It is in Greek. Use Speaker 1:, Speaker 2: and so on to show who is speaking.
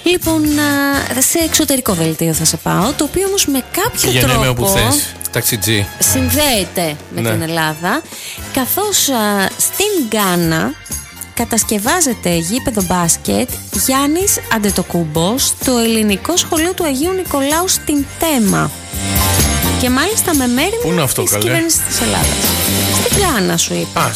Speaker 1: Λοιπόν, σε εξωτερικό δελτίο θα σε πάω, το οποίο όμως με κάποιο
Speaker 2: Γεννάμε
Speaker 1: τρόπο
Speaker 2: όπου θες, ταξιτζή.
Speaker 1: συνδέεται με την Ελλάδα, καθώς στην Γκάνα κατασκευάζεται γήπεδο μπάσκετ Γιάννης Αντετοκούμπος στο ελληνικό σχολείο του Αγίου Νικολάου στην Τέμα. Και μάλιστα με μέρη της κυβέρνησης της Ελλάδας. Στην Γκάνα σου είπα.